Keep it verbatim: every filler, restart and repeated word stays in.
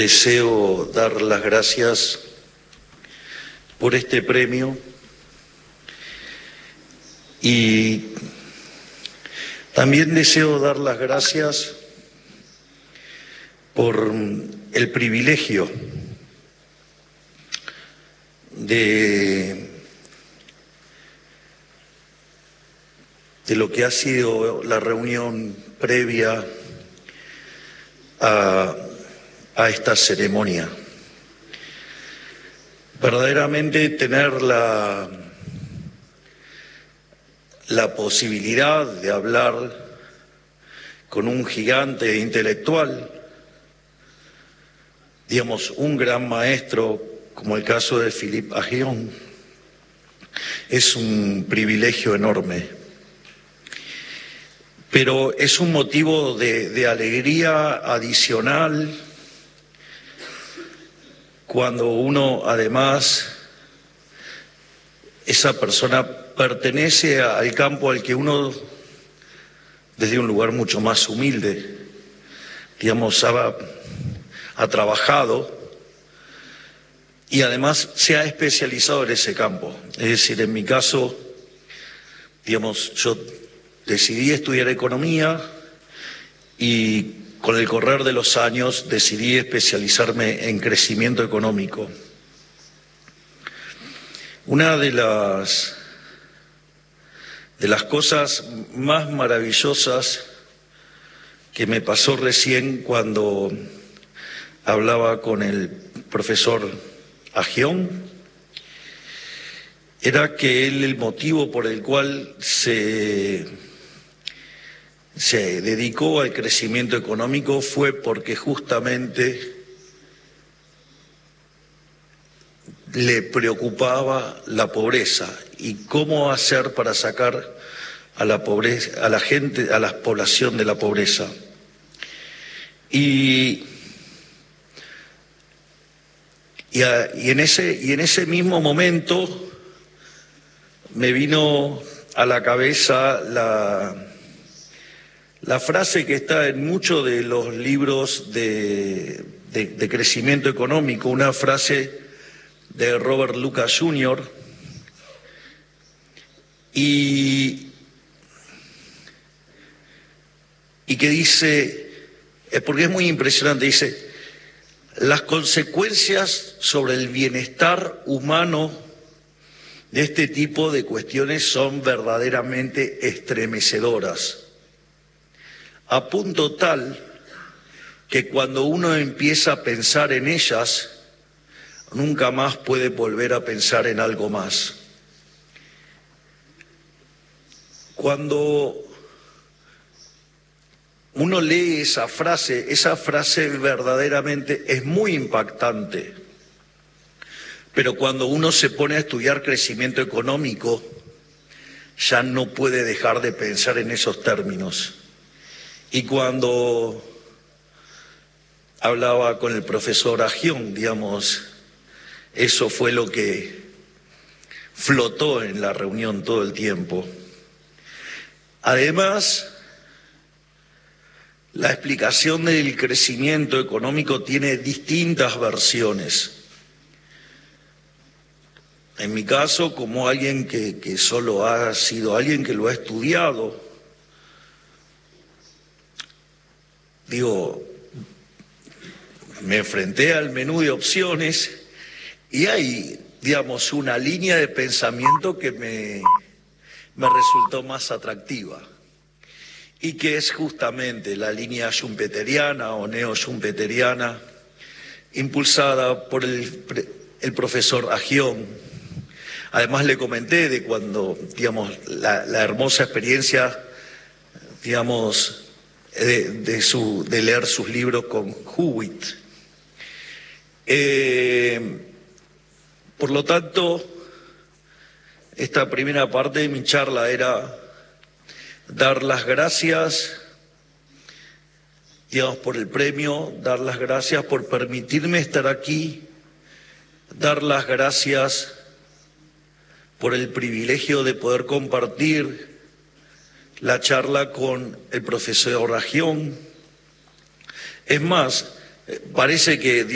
Deseo dar las gracias por este premio y también deseo dar las gracias por el privilegio de, de lo que ha sido la reunión previa a, a esta ceremonia. Verdaderamente tener la, la posibilidad de hablar con un gigante intelectual, digamos, un gran maestro, como el caso de Philippe Aghion, es un privilegio enorme. Pero es un motivo de, de alegría adicional cuando uno, además, esa persona pertenece al campo al que uno, desde un lugar mucho más humilde, digamos, ha, ha trabajado y además se ha especializado en ese campo. Es decir, en mi caso, digamos, yo decidí estudiar economía y con el correr de los años decidí especializarme en crecimiento económico. Una de las, de las cosas más maravillosas que me pasó recién cuando hablaba con el profesor Aghion era que él, el motivo por el cual se, se dedicó al crecimiento económico fue porque justamente le preocupaba la pobreza y cómo hacer para sacar a la pobreza, a la gente, a la población de la pobreza. Y Y, a, y, en ese, y en ese mismo momento me vino a la cabeza la, la frase que está en muchos de los libros de, de, de crecimiento económico, una frase de Robert Lucas junior y, y que dice, porque es muy impresionante, dice: las consecuencias sobre el bienestar humano de este tipo de cuestiones son verdaderamente estremecedoras, a punto tal que cuando uno empieza a pensar en ellas, nunca más puede volver a pensar en algo más. Cuando uno lee esa frase, esa frase verdaderamente es muy impactante, pero cuando uno se pone a estudiar crecimiento económico, ya no puede dejar de pensar en esos términos. Y cuando hablaba con el profesor Aghion, digamos, eso fue lo que flotó en la reunión todo el tiempo. Además, la explicación del crecimiento económico tiene distintas versiones. En mi caso, como alguien que, que solo ha sido alguien que lo ha estudiado, digo, me enfrenté al menú de opciones y hay, digamos, una línea de pensamiento que me, me resultó más atractiva, y que es justamente la línea schumpeteriana o neo-schumpeteriana, impulsada por el, el profesor Aghion. Además le comenté de cuando, digamos, la, la hermosa experiencia, digamos, de, de, su, de leer sus libros con Hewitt. Eh, por lo tanto, esta primera parte de mi charla era dar las gracias, digamos, por el premio, dar las gracias por permitirme estar aquí, dar las gracias por el privilegio de poder compartir la charla con el profesor Aghion. Es más, parece que